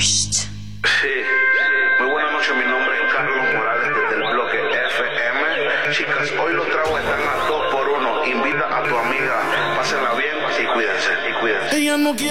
first. Sí, muy buenas noches, mi nombre es Carlos Morales desde el bloque FM. Chicas, hoy los tragos están a 2 por 1. Invita a tu amiga, pásenla bien y cuídense, Ella no quiere